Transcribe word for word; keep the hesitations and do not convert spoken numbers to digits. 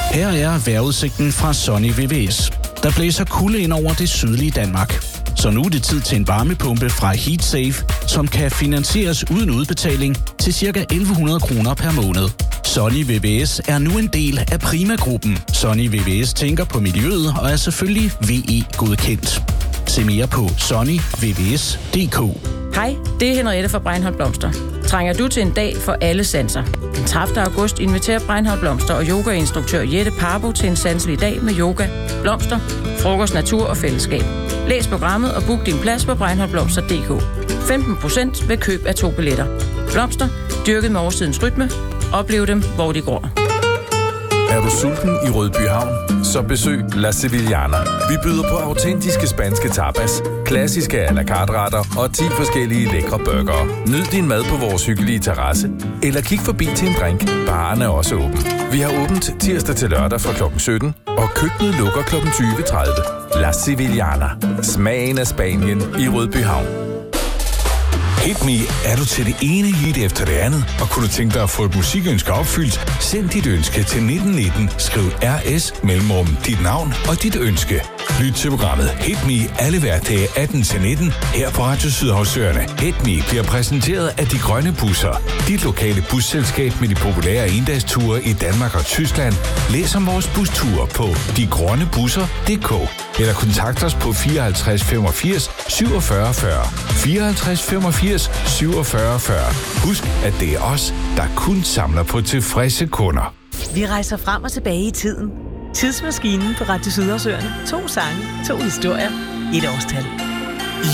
Her er vejrudsigten fra Sunny V V S. Der blæser kulde ind over det sydlige Danmark. Så nu er det tid til en varmepumpe fra HeatSafe, som kan finansieres uden udbetaling til ca. elleve hundrede kroner per måned. Sunny V V S er nu en del af Prima-gruppen. Sunny V V S tænker på miljøet og er selvfølgelig V E-godkendt. Se mere på sunny v v s punktum d k. Hej, det er Henriette fra Breinholt Blomster. Trænger du til en dag for alle sanser? Den tredivte august inviterer Breinholt Blomster og yogainstruktør Jette Parbo til en sanselig dag med yoga, blomster, frokost, natur og fællesskab. Læs programmet og book din plads på breinholt blomster punktum d k. femten procent ved køb af to billetter. Blomster, dyrket med årstidens rytme. Oplev dem, hvor de gror. Er du sulten i Rødby Havn? Så besøg La Sevillana. Vi byder på autentiske spanske tapas, klassiske à la carte retter og ti forskellige lækre burgere. Nyd din mad på vores hyggelige terrasse, eller kig forbi til en drink. Baren er også åben. Vi har åbent tirsdag til lørdag fra klokken sytten, og køkkenet lukker klokken tyve tredive. La Sevillana. Smagen af Spanien i Rødby Havn. Hit Me er du til det ene hit efter det andet, og kunne du tænke dig at få et musikønske opfyldt, send dit ønske til nitten nitten, skriv R S mellemrum dit navn og dit ønske. Lyt til programmet Hit Me alle hverdage atten til nitten her på Radio Sydhavsøerne. Hit Me bliver præsenteret af De Grønne Busser, dit lokale busselskab med de populære endagsture i Danmark og Tyskland. Læs om vores busture på de grønne busser punktum d k eller kontakt os på fireoghalvtreds femogfirs syvogfyrre fyrre. fireoghalvtreds femogfirs syvogfyrre fyrre. Husk, at det er os, der kun samler på tilfredse kunder. Vi rejser frem og tilbage i tiden. Tidsmaskinen på Radio Sydhavsøerne. To sange, to historier, et årstal.